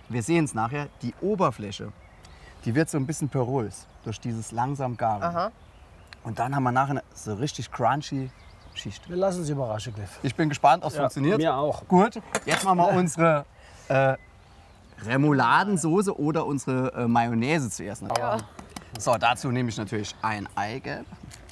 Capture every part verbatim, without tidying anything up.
wir sehen es nachher, die Oberfläche, die wird so ein bisschen porös durch dieses langsam Garen. Aha. Und dann haben wir nachher so richtig crunchy Schicht. Wir lassen uns überraschen, Cliff. Ich bin gespannt, ob es Ja, funktioniert. mir auch. Gut, jetzt machen wir unsere äh, Remouladensoße oder unsere äh, Mayonnaise zuerst. Ja. So, dazu nehme ich natürlich ein Eigelb.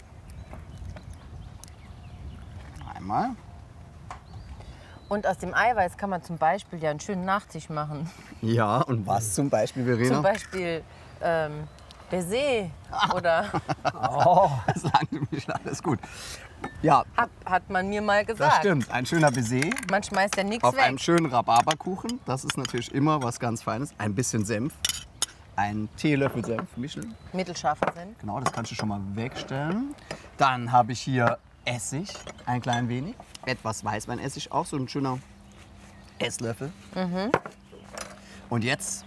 Einmal. Und aus dem Eiweiß kann man zum Beispiel ja einen schönen Nachtisch machen. Ja, und was zum Beispiel, Verena? Zum Beispiel ähm, Baiser oder Oh, Sagen Sie mich, alles gut. Ja, hat, hat man mir mal das gesagt. stimmt. Ein schöner Baiser Man schmeißt ja nichts auf weg. einem schönen Rhabarberkuchen. Das ist natürlich immer was ganz Feines. Ein bisschen Senf. Ein Teelöffel Senf mischen. Mittelscharfer Senf. Genau, das kannst du schon mal wegstellen. Dann habe ich hier Essig, ein klein wenig. Etwas Weißweinessig, auch so ein schöner Esslöffel. Mhm. Und jetzt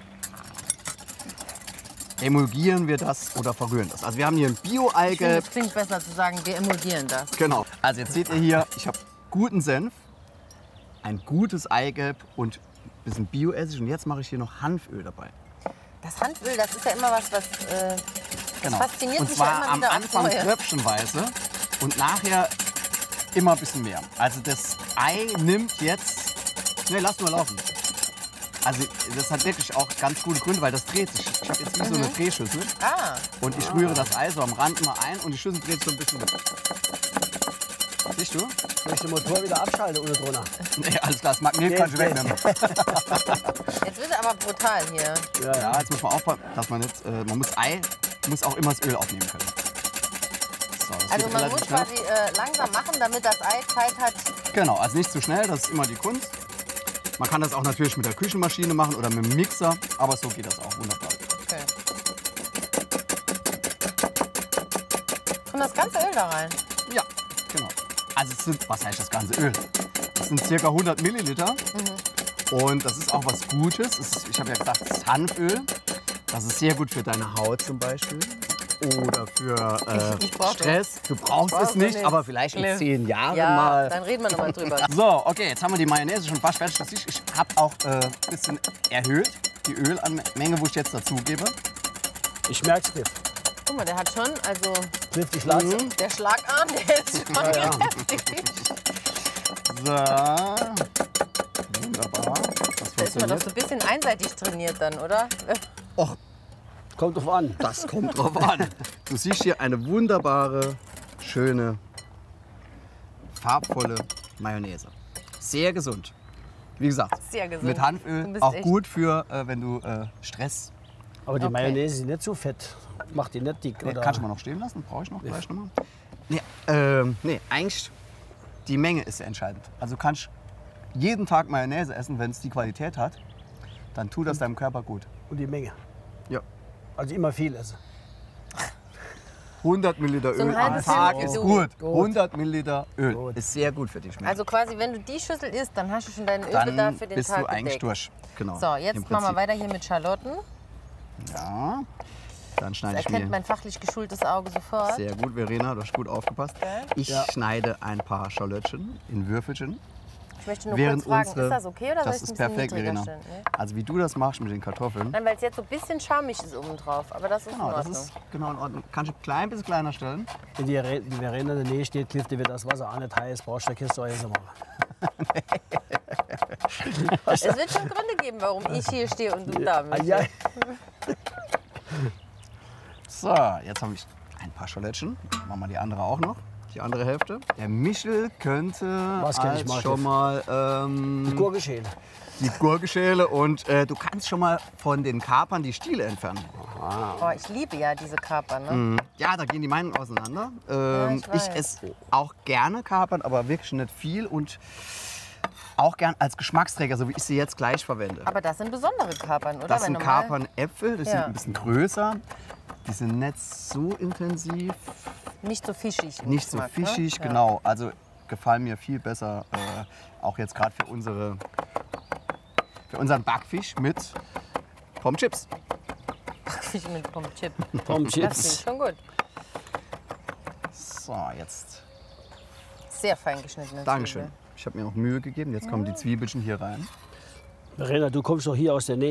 emulgieren wir das oder verrühren das. Also wir haben hier ein Ich finde, Bio-Eigelb. es klingt besser zu sagen, wir emulgieren das. Genau. Also jetzt seht ihr hier, ich habe guten Senf, ein gutes Eigelb und ein bisschen Bio-Essig. Und jetzt mache ich hier noch Hanföl dabei. Das Hanföl, das ist ja immer was, was äh, Genau. fasziniert Und mich ja zwar immer am wieder aufs Anfang Neue. tröpfchenweise und nachher immer ein bisschen mehr. Also das Ei nimmt jetzt... Ne, lass mal laufen. Also das hat wirklich auch ganz gute Gründe, weil das dreht sich. Ich habe jetzt wie so eine Drehschüssel Ah, und ich rühre das Ei so am Rand mal ein und die Schüssel dreht sich so ein bisschen mit. Siehst du? soll ich den Motor wieder abschalten ohne drunter? Nee, alles klar, das Magnet kann ich Geht, wegnehmen. jetzt wird er aber brutal hier. Ja, Ja, jetzt muss man aufpassen, dass man jetzt... Äh, man muss Ei, muss auch immer das Öl aufnehmen können. So, das Also geht man relativ muss schnell. quasi äh, langsam machen, damit das Ei Zeit hat. Genau, also nicht zu schnell, das ist immer die Kunst. Man kann das auch natürlich mit der Küchenmaschine machen oder mit dem Mixer, aber so geht das auch wunderbar. Okay. Und das ganze Öl da rein. Ja, genau. Also es sind, was heißt das ganze Öl? Das sind ca. hundert Milliliter und das ist auch was Gutes. Es ist, ich habe ja gesagt, das ist Hanföl. Das ist sehr gut für deine Haut zum Beispiel oder für äh, Ich- ich brauch Stress. Du brauchst brauch es nicht, nicht. aber vielleicht in Cliff. zehn Jahren Ja, mal. dann reden wir nochmal drüber. So, okay, jetzt haben wir die Mayonnaise schon fast fertig. Das ist- Ich habe auch ein äh, bisschen erhöht, die Ölmenge, wo ich jetzt dazugebe. ich merk's, Cliff. Guck mal, der hat schon, also Cliff, die Schlatze. der Schlagarm, der ist schon Ja, ja. gefestigt. So, wunderbar. Das Da ist man doch funktioniert. so ein bisschen einseitig trainiert dann, oder? Och, Kommt drauf an. das kommt drauf an. Du siehst hier eine wunderbare, schöne, farbvolle Mayonnaise. Sehr gesund. Wie gesagt, Sehr gesund. mit Du Hanföl bist auch echt- gut für, äh, wenn du äh, Stress. Aber die Okay. Mayonnaise ist nicht so fett. Macht die nicht dick. Nee, Oder? kannst du mal noch stehen lassen? Brauche ich noch gleich nochmal? Nee, ähm, nee, eigentlich die Menge ist entscheidend. Also du kannst jeden Tag Mayonnaise essen, wenn es die Qualität hat, dann tut das deinem Körper gut. Und die Menge. Ja. Also immer viel essen. hundert Milliliter So ein Öl am halbes Tag Kilo. ist So. gut. Gut. hundert Milliliter Öl Gut. ist sehr gut für dich. Also quasi, wenn du die Schüssel isst, dann hast du schon deinen Ölbedarf dann für den bist Tag du eigentlich gedeckt. durch. Genau. So, im jetzt machen Prinzip. wir weiter hier mit Schalotten. Ja. Dann Das schneide ich erkennt mir. mein fachlich geschultes Auge sofort. Sehr gut, Verena, du hast gut aufgepasst. Gell? Ich Ja. schneide ein paar Schalottchen in Würfelchen. Ich möchte nur Während kurz fragen, unsere- ist das okay oder soll Das ich es ist ein bisschen perfekt, niedriger Verena. stellen? Nee? Also wie du das machst mit den Kartoffeln. Nein, weil es jetzt so ein bisschen schamig ist oben drauf. Aber das ist Genau, in das Ordnung. ist genau in Ordnung. Kannst du ein klein bisschen kleiner stellen. Wenn die, Re- die Verena in der Nähe steht, Cliff, die wird das Wasser auch nicht heiß. Brauchst du, da kannst du auch jetzt machen. Es wird schon Gründe geben, warum ich hier stehe und du da Ah, bist. ja. So, jetzt habe ich ein paar Schalottchen. Machen wir die andere auch noch. Die andere Hälfte. Der Michel könnte Was kann ich als machen? schon mal ähm, Gurkenschälen. die Gurke schälen und äh, du kannst schon mal von den Kapern die Stiele entfernen. Oh, ich liebe ja diese Kapern. Ne? Ja, da gehen die Meinungen auseinander. Ähm, ich ich weiß. esse auch gerne Kapern, aber wirklich nicht viel und auch gern als Geschmacksträger, so wie ich sie jetzt gleich verwende. Aber das sind besondere Kapern, oder? Das Weil sind normal- Kapernäpfel, die Ja. sind ein bisschen größer. Die sind nicht so intensiv, Nicht so fischig. im nicht so Geschmack, ne? fischig, Ja. genau. Also gefallen mir viel besser, äh, auch jetzt gerade für, unsere, für unseren Backfisch mit Pommes Chips. Fisch mit Pommes Chip. Pommes Das klingt Chips. schon gut. So, jetzt. Sehr fein geschnittene Dankeschön. Zwiebel. Ich habe mir noch Mühe gegeben. Jetzt kommen die Zwiebelchen hier rein. Verena, du kommst doch hier aus der Nähe.